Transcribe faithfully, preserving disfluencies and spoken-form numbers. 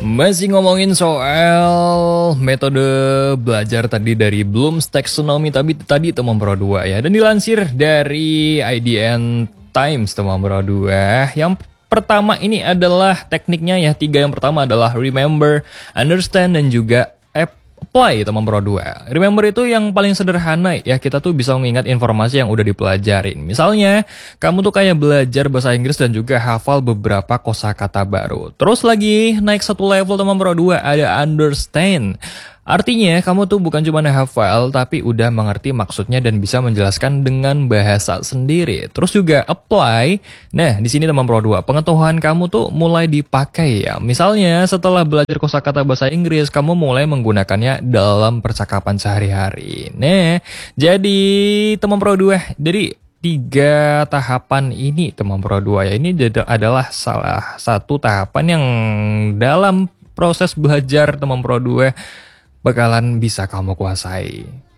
Masih ngomongin soal metode belajar tadi dari Bloom's Taxonomy tapi tadi teman Pro dua ya. Dan dilansir dari I D N Times teman Pro dua. Yang pertama ini adalah tekniknya ya. Tiga yang pertama adalah remember, understand, dan juga apply teman Pro dua. Remember itu yang paling sederhana ya, kita tuh bisa mengingat informasi yang udah dipelajarin. Misalnya, kamu tuh kayak belajar bahasa Inggris dan juga hafal beberapa kosakata baru. Terus lagi naik satu level teman Pro dua, ada understand. Artinya kamu tuh bukan cuma hafal tapi udah mengerti maksudnya dan bisa menjelaskan dengan bahasa sendiri. Terus juga apply. Nah, di sini teman Pro dua, pengetahuan kamu tuh mulai dipakai ya. Misalnya setelah belajar kosakata bahasa Inggris, kamu mulai menggunakannya dalam percakapan sehari-hari. Nah, jadi teman Pro dua, jadi tiga tahapan ini teman Pro dua ya, ini adalah salah satu tahapan yang dalam proses belajar teman Pro dua bakalan bisa kamu kuasai.